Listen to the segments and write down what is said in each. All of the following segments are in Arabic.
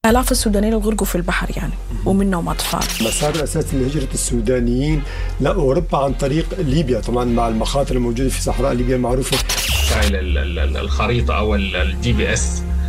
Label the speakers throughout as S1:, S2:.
S1: آلاف السودانيين غرقوا في البحر يعني، ومنهم أطفال.
S2: مسار الأساسي لهجرة السودانيين لأوروبا عن طريق ليبيا، طبعا مع المخاطر الموجودة في صحراء ليبيا المعروفة.
S3: الخريطة أو الGPS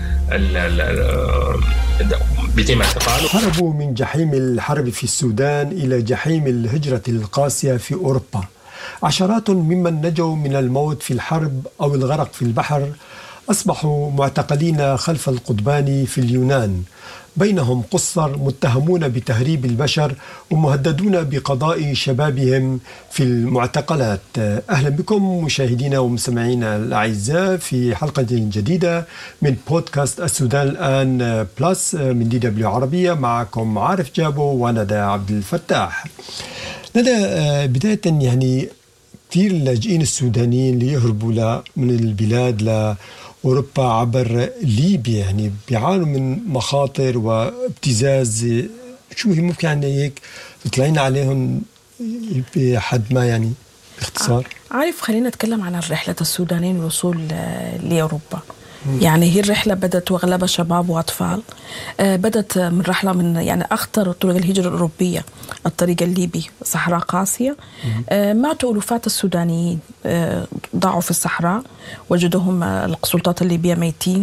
S3: بيتم اعتقاله.
S2: هربوا من جحيم الحرب في السودان إلى جحيم الهجرة القاسية في أوروبا. عشرات ممن نجوا من الموت في الحرب أو الغرق في البحر أصبحوا معتقلين خلف القضبان في اليونان، بينهم قُصّر متهمون بتهريب البشر ومهددون بقضاء شبابهم في المعتقلات. أهلا بكم مشاهدينا ومستمعينا الأعزاء في حلقة جديدة من بودكاست السودان الآن بلس من DW عربية. معكم عارف جابو وندى عبد الفتاح. ندى، بداية يعني كثير اللاجئين السودانيين ليهربوا من البلاد أوروبا عبر ليبيا يعني بيعانوا من مخاطر وابتزاز. شو هي ممكن يعني هيك تطلعين عليهم بحد ما يعني باختصار؟
S1: عارف، خلينا نتكلم عن الرحلة السودانيين للوصول لأوروبا. يعني هي الرحلة بدأت وأغلبها شباب وأطفال. بدأت من رحلة من يعني أخطر طرق الهجرة الأوروبية، الطريق الليبي، صحراء قاسية. ماتوا ألوفات السودانيين، ضاعوا في الصحراء، وجدوهم السلطات الليبية ميتين،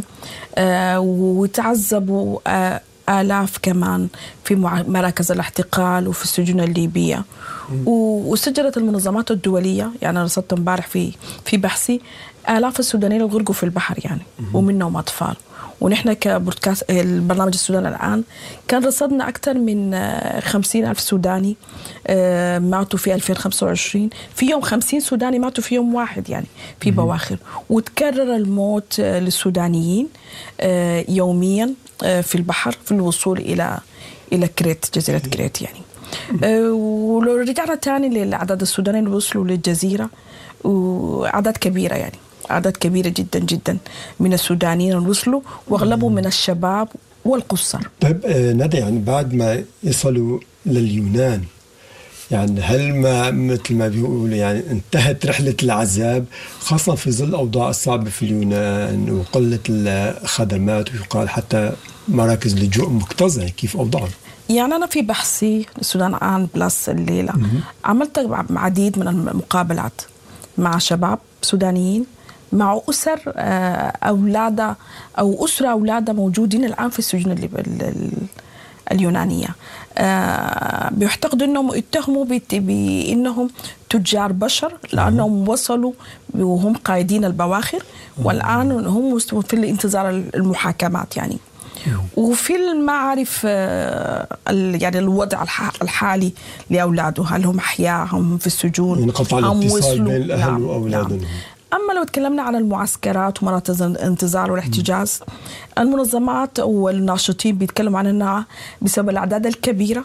S1: وتعذبوا آلاف كمان في مراكز الاحتقال وفي السجون الليبية. وسجلت المنظمات الدولية، يعني رصدت امبارح في بحثي آلاف السودانيين غرقوا في البحر يعني، ومنهم أطفال. ونحن كبودكاست البرنامج السودان الآن كان رصدنا أكثر من 50,000 سوداني ماتوا في 2025. في يوم 50 سوداني ماتوا في يوم واحد يعني في بواخر. وتكرر الموت للسودانيين يوميا في البحر في الوصول إلى كريت، جزيرة كريت يعني. ولو رجعنا تاني للعدد السودانيين اللي وصلوا للجزيرة، وعدد كبيرة يعني، أعداد كبيرة جدا جدا من السودانيين وصلوا، واغلبهم من الشباب والقُصّر.
S2: طيب ندى، يعني بعد ما يصلوا لليونان، يعني هل ما مثل ما بيقولوا يعني انتهت رحلة العذاب، خاصة في ظل الأوضاع الصعبة في اليونان وقلة الخدمات، ويقال حتى مراكز لجوء مكتظة؟ كيف أوضاعهم؟
S1: يعني أنا في بحثي السودان الآن بلس الليلة عملت عديد من المقابلات مع شباب سودانيين، مع أسر أولادها أو أسرة أولادها موجودين الآن في السجون اليونانية. بيعتقدوا أنهم اتهموا بأنهم تجار بشر، لأنهم وصلوا وهم قائدين البواخر، والآن هم في الانتظار المحاكمات يعني. وفي المعارف يعني الوضع الحالي لأولاده، هل هم أحياء، هم في السجون،
S2: انقطع الاتصال بين الأهل وأولادهم.
S1: أما لو تكلمنا عن المعسكرات ومراكز الانتظار والاحتجاز، المنظمات والناشطين بيتكلموا عن أنها بسبب الأعداد الكبيرة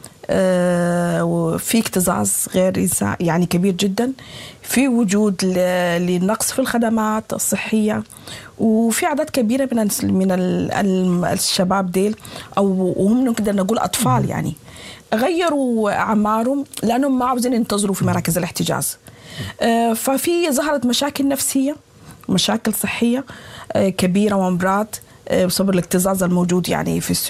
S1: وفي اكتظاظ غير إنساني يعني كبير جدا، في وجود لنقص في الخدمات الصحية، وفي أعداد كبيرة من الشباب ديل، أو وهم نقدر نقول أطفال يعني، غيروا أعمارهم لأنهم ما عاوزين ينتظروا في مراكز الاحتجاز. ففي ظهرت مشاكل نفسية، مشاكل صحية كبيرة وأمراض بسبب الاكتظاظ الموجود يعني في